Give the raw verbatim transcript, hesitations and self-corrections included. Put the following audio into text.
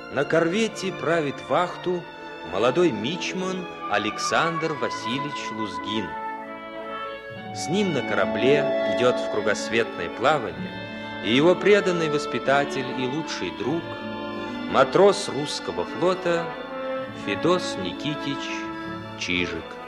На корвете правит вахту молодой мичман Александр Васильевич Лузгин. С ним на корабле идет в кругосветное плавание и его преданный воспитатель и лучший друг, матрос русского флота Федос Никитич Чижик.